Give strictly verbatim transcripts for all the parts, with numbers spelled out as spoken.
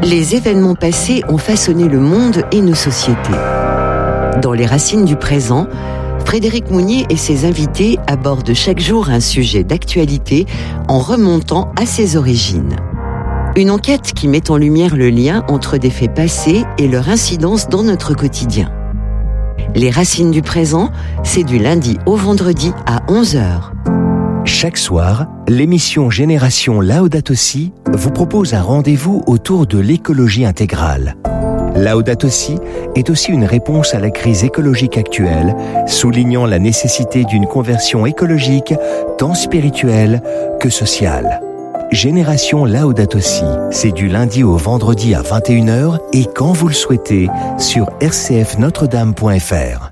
Les événements passés ont façonné le monde et nos sociétés. Dans Les Racines du présent, Frédéric Mounier et ses invités abordent chaque jour un sujet d'actualité en remontant à ses origines. Une enquête qui met en lumière le lien entre des faits passés et leur incidence dans notre quotidien. Les Racines du présent, c'est du lundi au vendredi à onze heures. Chaque soir, l'émission Génération Laudato Si vous propose un rendez-vous autour de l'écologie intégrale. Laudato Si est aussi une réponse à la crise écologique actuelle, soulignant la nécessité d'une conversion écologique tant spirituelle que sociale. Génération Laudato Si, c'est du lundi au vendredi à vingt et une heures et quand vous le souhaitez sur r c f notre dame point f r.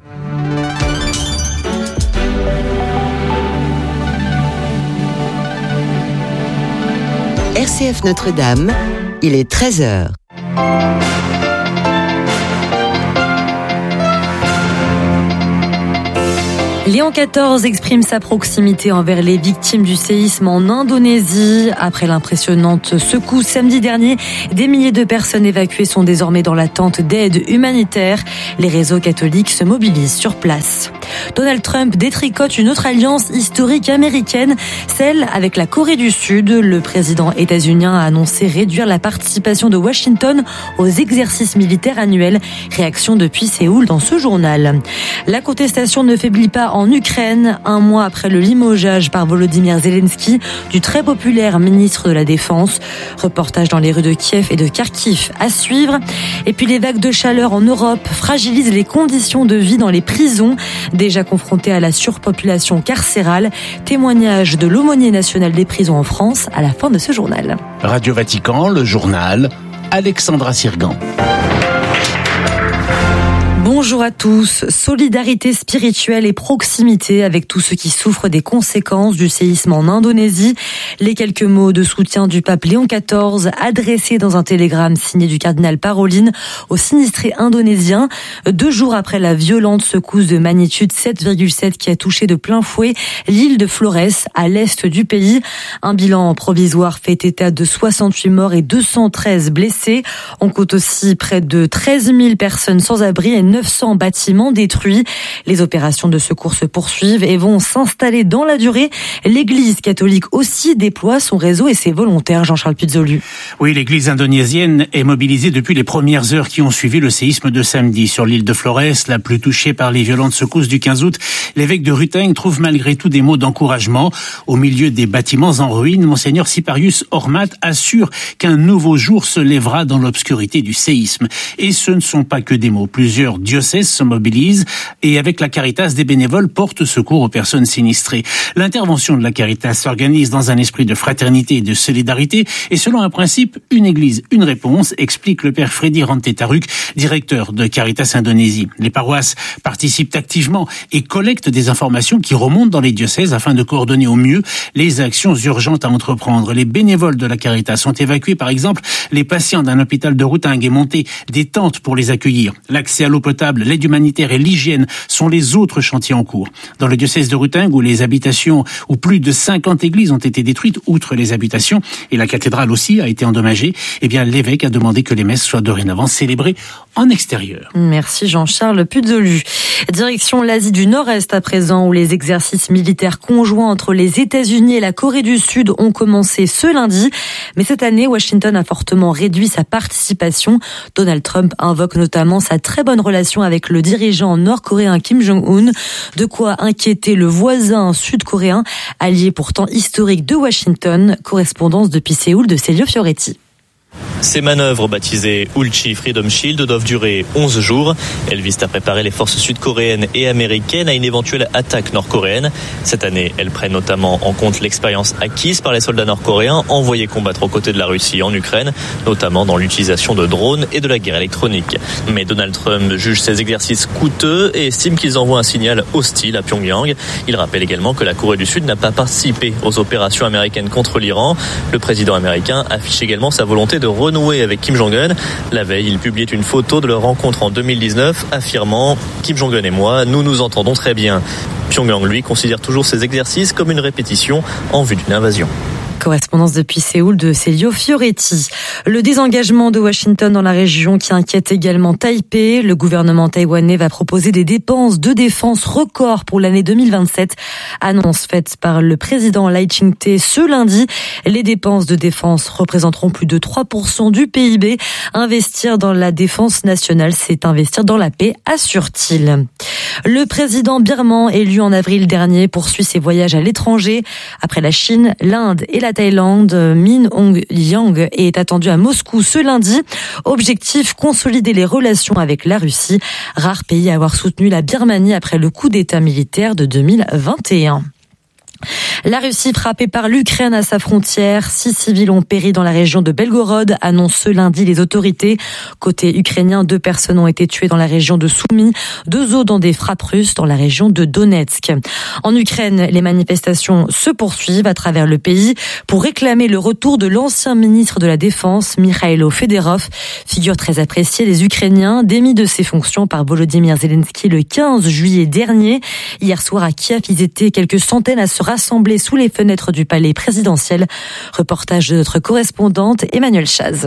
R C F Notre-Dame, il est treize heures. Léon quatorze exprime sa proximité envers les victimes du séisme en Indonésie. Après l'impressionnante secousse samedi dernier, des milliers de personnes évacuées sont désormais dans l'attente d'aide humanitaire. Les réseaux catholiques se mobilisent sur place. Donald Trump détricote une autre alliance historique américaine, celle avec la Corée du Sud. Le président états-unien a annoncé réduire la participation de Washington aux exercices militaires annuels. Réaction depuis Séoul dans ce journal. La contestation ne faiblit pas en Ukraine, un mois après le limogeage par Volodymyr Zelensky du très populaire ministre de la Défense. Reportage dans les rues de Kiev et de Kharkiv à suivre. Et puis les vagues de chaleur en Europe fragilisent les conditions de vie dans les prisons, déjà confrontées à la surpopulation carcérale. Témoignage de l'aumônier national des prisons en France à la fin de ce journal. Radio Vatican, le journal, Alexandra Sirgan. Bonjour à tous. Solidarité spirituelle et proximité avec tous ceux qui souffrent des conséquences du séisme en Indonésie. Les quelques mots de soutien du pape Léon quatorze adressés dans un télégramme signé du cardinal Parolin aux sinistrés indonésiens, deux jours après la violente secousse de magnitude sept virgule sept qui a touché de plein fouet l'île de Flores à l'est du pays. Un bilan provisoire fait état de soixante-huit morts et deux cent treize blessés. On compte aussi près de treize mille personnes sans abri et neuf cents bâtiments détruits. Les opérations de secours se poursuivent et vont s'installer dans la durée. L'Église catholique aussi déploie son réseau et ses volontaires. Jean-Charles Pizzolu. Oui, l'Église indonésienne est mobilisée depuis les premières heures qui ont suivi le séisme de samedi sur l'île de Flores, la plus touchée par les violentes secousses du quinze août. L'évêque de Ruteng trouve malgré tout des mots d'encouragement. Au milieu des bâtiments en ruine, Monseigneur Siparius Hormat assure qu'un nouveau jour se lèvera dans l'obscurité du séisme. Et ce ne sont pas que des mots. Plusieurs diocèses se mobilisent et avec la Caritas, des bénévoles portent secours aux personnes sinistrées. L'intervention de la Caritas s'organise dans un esprit de fraternité et de solidarité et selon un principe, une église, une réponse, explique le père Freddy Rantetaruk, directeur de Caritas Indonésie. Les paroisses participent activement et collectent des informations qui remontent dans les diocèses afin de coordonner au mieux les actions urgentes à entreprendre. Les bénévoles de la Caritas ont évacué par exemple les patients d'un hôpital de Ruteng et monté des tentes pour les accueillir. L'accès à l'eau potable, l'aide humanitaire et l'hygiène sont les autres chantiers en cours. Dans le diocèse de Ruteng, où les habitations, où plus de cinquante églises ont été détruites, outre les habitations, et la cathédrale aussi a été endommagée, eh bien, l'évêque a demandé que les messes soient dorénavant célébrées en extérieur. Merci Jean-Charles Pizzolu. Direction l'Asie du Nord-Est à présent, où les exercices militaires conjoints entre les États-Unis et la Corée du Sud ont commencé ce lundi. Mais cette année, Washington a fortement réduit sa participation. Donald Trump invoque notamment sa très bonne relation avec le dirigeant nord-coréen Kim Jong-un. De quoi inquiéter le voisin sud-coréen, allié pourtant historique de Washington. Correspondance depuis Séoul de Célio Fioretti. Ces manœuvres, baptisées Ulchi Freedom Shield, doivent durer onze jours. Elles visent à préparer les forces sud-coréennes et américaines à une éventuelle attaque nord-coréenne. Cette année, elles prennent notamment en compte l'expérience acquise par les soldats nord-coréens envoyés combattre aux côtés de la Russie en Ukraine, notamment dans l'utilisation de drones et de la guerre électronique. Mais Donald Trump juge ces exercices coûteux et estime qu'ils envoient un signal hostile à Pyongyang. Il rappelle également que la Corée du Sud n'a pas participé aux opérations américaines contre l'Iran. Le président américain affiche également sa volonté de renouer avec Kim Jong-un. La veille, il publiait une photo de leur rencontre en deux mille dix-neuf, affirmant « Kim Jong-un et moi, nous nous entendons très bien ». Pyongyang, lui, considère toujours ces exercices comme une répétition en vue d'une invasion. Correspondance depuis Séoul de Célio Fioretti. Le désengagement de Washington dans la région qui inquiète également Taipei. Le gouvernement taïwanais va proposer des dépenses de défense records pour l'année deux mille vingt-sept. Annonce faite par le président Lai Ching-te ce lundi. Les dépenses de défense représenteront plus de trois pour cent du P I B. Investir dans la défense nationale, c'est investir dans la paix, assure-t-il. Le président birman, élu en avril dernier, poursuit ses voyages à l'étranger. Après la Chine, l'Inde et la Thaïlande, Min Aung Hlaing est attendu à Moscou ce lundi. Objectif, consolider les relations avec la Russie, rare pays à avoir soutenu la Birmanie après le coup d'État militaire de deux mille vingt et un. La Russie frappée par l'Ukraine à sa frontière. Six civils ont péri dans la région de Belgorod, annoncent ce lundi les autorités. Côté ukrainien, deux personnes ont été tuées dans la région de Soumy, deux autres dans des frappes russes dans la région de Donetsk. En Ukraine, les manifestations se poursuivent à travers le pays pour réclamer le retour de l'ancien ministre de la Défense, Mikhailo Fedorov, figure très appréciée des Ukrainiens, démis de ses fonctions par Volodymyr Zelensky le quinze juillet dernier. Hier soir à Kiev, ils étaient quelques centaines à se rassembler sous les fenêtres du palais présidentiel. Reportage de notre correspondante Emmanuel Chaz.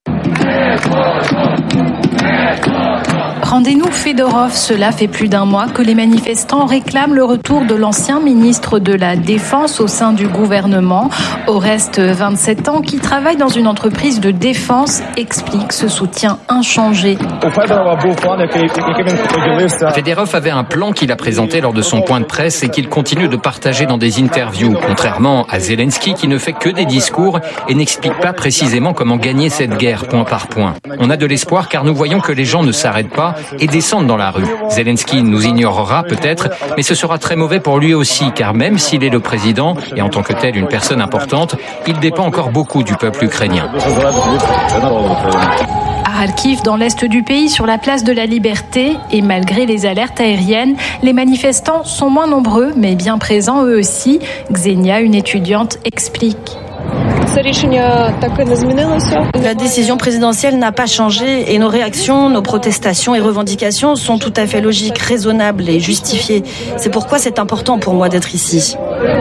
Rendez-nous Fedorov, cela fait plus d'un mois que les manifestants réclament le retour de l'ancien ministre de la Défense au sein du gouvernement. Oreste, vingt-sept ans, qui travaille dans une entreprise de défense, explique ce soutien inchangé. Fedorov avait un plan qu'il a présenté lors de son point de presse et qu'il continue de partager dans des interviews, contrairement à Zelensky qui ne fait que des discours et n'explique pas précisément comment gagner cette guerre point par point. On a de l'espoir car nous voyons que les gens ne s'arrêtent pas et descendent dans la rue. Zelensky nous ignorera peut-être, mais ce sera très mauvais pour lui aussi, car même s'il est le président et en tant que tel une personne importante, il dépend encore beaucoup du peuple ukrainien. À Kharkiv, dans l'est du pays, sur la place de la Liberté, et malgré les alertes aériennes, les manifestants sont moins nombreux, mais bien présents eux aussi. Xenia, une étudiante, explique. La décision présidentielle n'a pas changé et nos réactions, nos protestations et revendications sont tout à fait logiques, raisonnables et justifiées. C'est pourquoi c'est important pour moi d'être ici.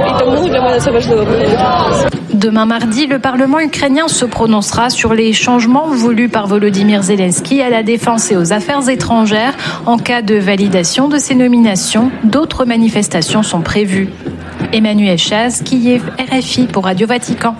Demain mardi, le Parlement ukrainien se prononcera sur les changements voulus par Volodymyr Zelensky à la défense et aux affaires étrangères. En cas de validation de ces nominations, d'autres manifestations sont prévues. Emmanuel Chaz, Kiev, R F I pour Radio Vatican.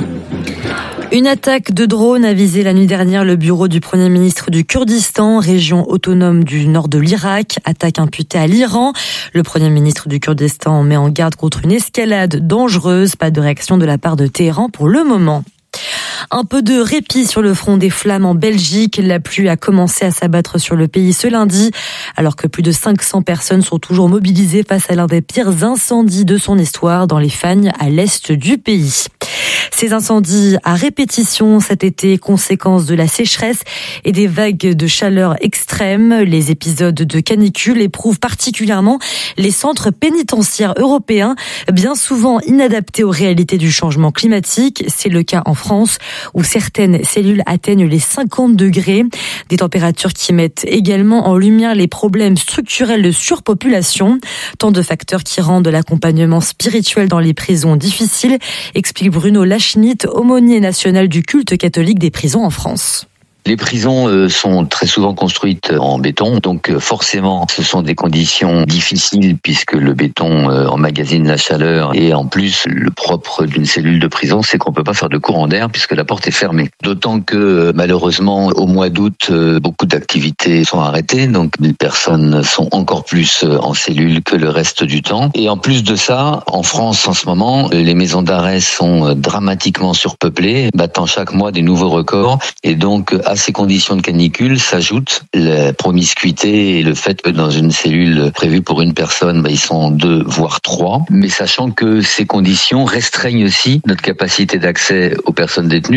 Une attaque de drone a visé la nuit dernière le bureau du Premier ministre du Kurdistan, région autonome du nord de l'Irak. Attaque imputée à l'Iran. Le Premier ministre du Kurdistan met en garde contre une escalade dangereuse. Pas de réaction de la part de Téhéran pour le moment. Un peu de répit sur le front des flammes en Belgique. La pluie a commencé à s'abattre sur le pays ce lundi, alors que plus de cinq cents personnes sont toujours mobilisées face à l'un des pires incendies de son histoire dans les Fagnes, à l'est du pays. Ces incendies à répétition cet été, conséquence de la sécheresse et des vagues de chaleur extrêmes. Les épisodes de canicule éprouvent particulièrement les centres pénitentiaires européens, bien souvent inadaptés aux réalités du changement climatique. C'est le cas en France, où certaines cellules atteignent les cinquante degrés. Des températures qui mettent également en lumière les problèmes structurels de surpopulation. Tant de facteurs qui rendent l'accompagnement spirituel dans les prisons difficile, explique Bruno Lachnit, aumônier national du culte catholique des prisons en France. Les prisons euh, sont très souvent construites en béton, donc euh, forcément ce sont des conditions difficiles puisque le béton euh, emmagasine la chaleur et en plus le propre d'une cellule de prison c'est qu'on peut pas faire de courant d'air puisque la porte est fermée. D'autant que euh, malheureusement au mois d'août euh, beaucoup d'activités sont arrêtées, donc les personnes sont encore plus euh, en cellule que le reste du temps. Et en plus de ça, en France en ce moment, les maisons d'arrêt sont euh, dramatiquement surpeuplées, battant chaque mois des nouveaux records et donc euh, à ces conditions de canicule s'ajoute la promiscuité et le fait que dans une cellule prévue pour une personne, bah, ils sont deux voire trois. Mais sachant que ces conditions restreignent aussi notre capacité d'accès aux personnes détenues,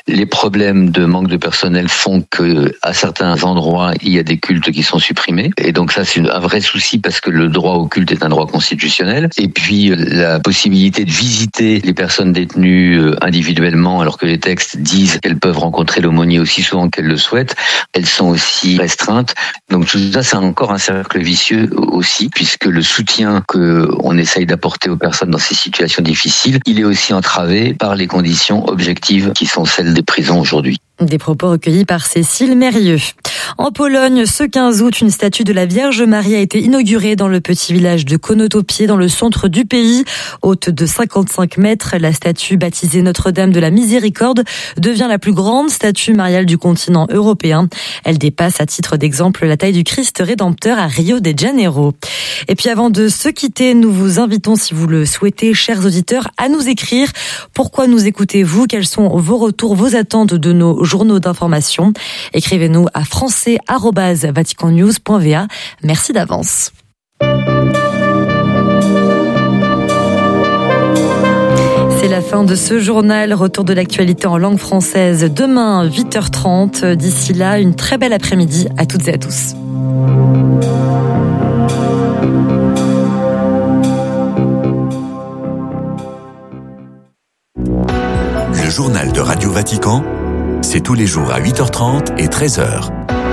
Les problèmes de manque de personnel font que à certains endroits, il y a des cultes qui sont supprimés. Et donc ça, c'est un vrai souci parce que le droit au culte est un droit constitutionnel. Et puis, la possibilité de visiter les personnes détenues individuellement, alors que les textes disent qu'elles peuvent rencontrer l'aumônier aussi souvent qu'elles le souhaitent, elles sont aussi restreintes. Donc tout ça, c'est encore un cercle vicieux aussi, puisque le soutien qu'on essaye d'apporter aux personnes dans ces situations difficiles, il est aussi entravé par les conditions objectives qui sont celles des prisons aujourd'hui. Des propos recueillis par Cécile Mérieux. En Pologne, ce quinze août, une statue de la Vierge Marie a été inaugurée dans le petit village de Konotopié, dans le centre du pays. Haute de cinquante-cinq mètres, la statue baptisée Notre-Dame de la Miséricorde devient la plus grande statue mariale du continent européen. Elle dépasse, à titre d'exemple, la taille du Christ Rédempteur à Rio de Janeiro. Et puis avant de se quitter, nous vous invitons, si vous le souhaitez, chers auditeurs, à nous écrire. Pourquoi nous écoutez-vous? Quels sont vos retours, vos attentes de nos journaux d'information? Écrivez-nous à français arobase vatican news point v a. Merci d'avance. C'est la fin de ce journal. Retour de l'actualité en langue française demain, huit heures trente. D'ici là, une très belle après-midi à toutes et à tous. Le journal de Radio Vatican, c'est tous les jours à huit heures trente et treize heures.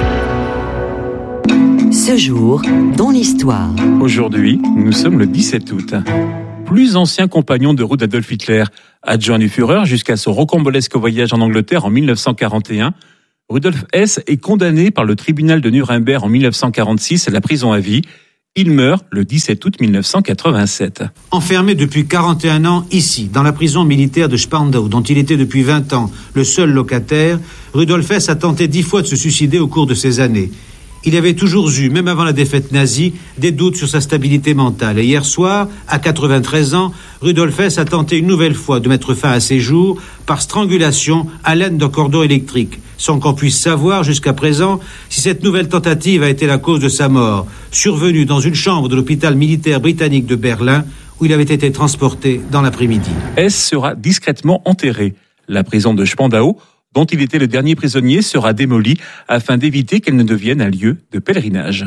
Ce jour, dans l'histoire. Aujourd'hui, nous sommes le dix-sept août. Plus ancien compagnon de route d'Adolf Hitler, adjoint du Führer jusqu'à son rocambolesque voyage en Angleterre en mille neuf cent quarante et un, Rudolf Hess est condamné par le tribunal de Nuremberg en mille neuf cent quarante-six à la prison à vie. Il meurt le dix-sept août mille neuf cent quatre-vingt-sept. Enfermé depuis quarante et un ans ici, dans la prison militaire de Spandau, dont il était depuis vingt ans le seul locataire, Rudolf Hess a tenté dix fois de se suicider au cours de ces années. Il avait toujours eu, même avant la défaite nazie, des doutes sur sa stabilité mentale. Et hier soir, à quatre-vingt-treize ans, Rudolf Hess a tenté une nouvelle fois de mettre fin à ses jours par strangulation à l'aide d'un cordon électrique, sans qu'on puisse savoir jusqu'à présent si cette nouvelle tentative a été la cause de sa mort, survenue dans une chambre de l'hôpital militaire britannique de Berlin, où il avait été transporté dans l'après-midi. Hess sera discrètement enterré. La prison de Spandau, dont il était le dernier prisonnier, sera démolie afin d'éviter qu'elle ne devienne un lieu de pèlerinage.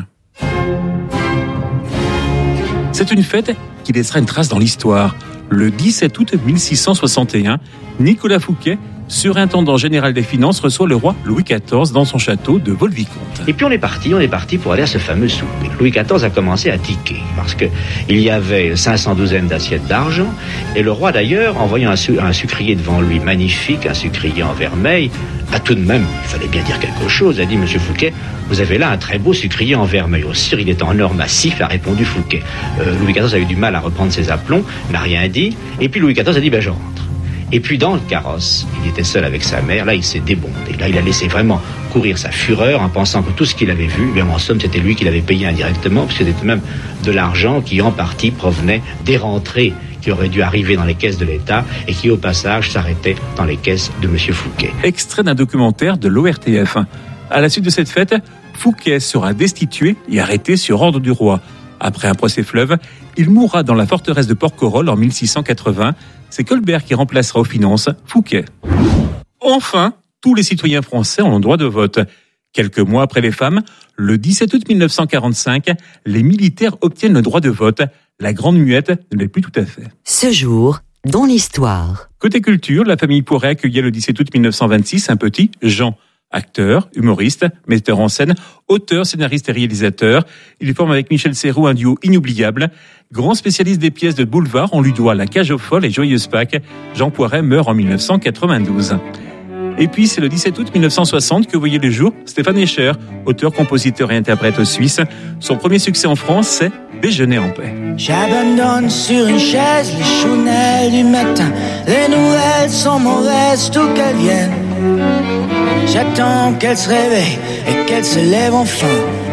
C'est une fête qui laissera une trace dans l'histoire. Le dix-sept août mille six cent soixante et un, Nicolas Fouquet, surintendant général des finances, reçoit le roi Louis quatorze dans son château de Vaux-le-Vicomte. Et puis on est parti, on est parti pour aller à ce fameux souper. Louis quatorze a commencé à tiquer parce que il y avait cinq cents douzaines d'assiettes d'argent et le roi d'ailleurs, en voyant un, su- un sucrier devant lui magnifique, un sucrier en vermeil, a tout de même, il fallait bien dire quelque chose, a dit Monsieur Fouquet, vous avez là un très beau sucrier en vermeil. Au cire, il est en or massif, a répondu Fouquet. Euh, Louis quatorze a eu du mal à reprendre ses aplombs, n'a rien dit, et puis Louis quatorze a dit ben je rentre. Et puis dans le carrosse, il était seul avec sa mère, là il s'est débondé, là il a laissé vraiment courir sa fureur en pensant que tout ce qu'il avait vu, bien en somme c'était lui qui l'avait payé indirectement, puisque c'était même de l'argent qui en partie provenait des rentrées qui auraient dû arriver dans les caisses de l'État et qui au passage s'arrêtaient dans les caisses de M. Fouquet. Extrait d'un documentaire de l'O R T F. À la suite de cette fête, Fouquet sera destitué et arrêté sur ordre du roi. Après un procès fleuve, il mourra dans la forteresse de Porquerolles en mille six cent quatre-vingts. C'est Colbert qui remplacera aux finances Fouquet. Enfin, tous les citoyens français ont le droit de vote. Quelques mois après les femmes, le dix-sept août mille neuf cent quarante-cinq, les militaires obtiennent le droit de vote. La Grande Muette ne l'est plus tout à fait. Ce jour, dans l'histoire. Côté culture, la famille Poiret accueillait le dix-sept août mille neuf cent vingt-six un petit Jean. Acteur, humoriste, metteur en scène, auteur, scénariste et réalisateur. Il forme avec Michel Serrault un duo inoubliable. Grand spécialiste des pièces de boulevard, on lui doit La Cage aux folles et Joyeuse Pâques. Jean Poiret meurt en mille neuf cent quatre-vingt-douze. Et puis, c'est le dix-sept août mille neuf cent soixante que voyait le jour Stéphane Escher, auteur, compositeur et interprète suisse. Son premier succès en France, c'est Déjeuner en paix. J'abandonne sur une chaise les chounelles du matin. Les nouvelles sont mauvaises, d'où qu'elles viennent. J'attends qu'elle se réveille et qu'elle se lève enfin.